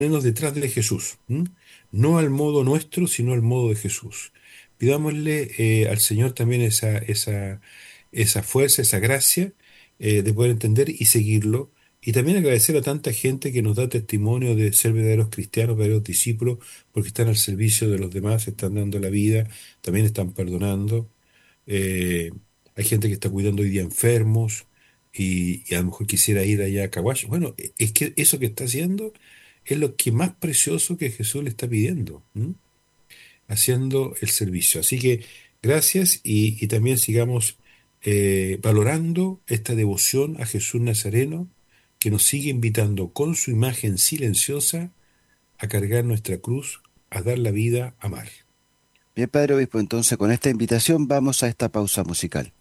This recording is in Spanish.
ponernos detrás de Jesús, ¿m? No al modo nuestro, sino al modo de Jesús. Pidámosle al Señor también esa fuerza, esa gracia de poder entender y seguirlo. Y también agradecer a tanta gente que nos da testimonio de ser verdaderos cristianos, verdaderos discípulos, porque están al servicio de los demás, están dando la vida, también están perdonando. Eh, Hay gente que está cuidando hoy día enfermos y a lo mejor quisiera ir allá a Caguacho. Bueno, es que eso que está haciendo es lo que más precioso que Jesús le está pidiendo, ¿m? Haciendo el servicio. Así que gracias y también sigamos valorando esta devoción a Jesús Nazareno que nos sigue invitando con su imagen silenciosa a cargar nuestra cruz, a dar la vida, a amar. Bien, Padre Obispo, entonces con esta invitación vamos a esta pausa musical.